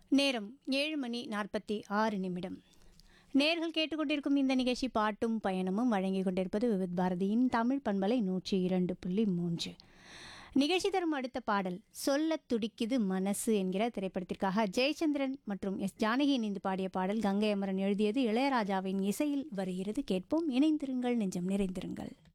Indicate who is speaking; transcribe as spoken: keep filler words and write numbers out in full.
Speaker 1: நேரம் ஏழு மணி நாற்பத்தி ஆறு நிமிடம். நேர்கள் கேட்டுக்கொண்டிருக்கும் இந்த நிகழ்ச்சி பாட்டும் பயணமும் வழங்கிக் கொண்டிருப்பது விவித் பாரதியின் தமிழ் பண்பலை நூற்றி இரண்டு புள்ளி மூன்று. நிகழ்ச்சி தரும் அடுத்த பாடல் சொல்ல துடிக்குது மனசு என்கிற திரைப்படத்திற்காக ஜெயச்சந்திரன் மற்றும் எஸ் ஜானகி இணைந்து பாடிய பாடல். கங்கை அமரன் எழுதியது, இளையராஜாவின் இசையில் வருகிறது. கேட்போம். இணைந்திருங்கள், நெஞ்சம் நிறைந்திருங்கள்.